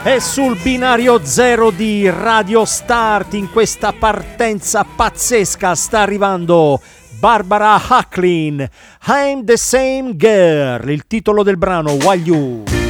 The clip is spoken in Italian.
E sul binario zero di Radio Start, in questa partenza pazzesca, sta arrivando Barbara Hacklin, I'm the Same Girl, il titolo del brano, While You.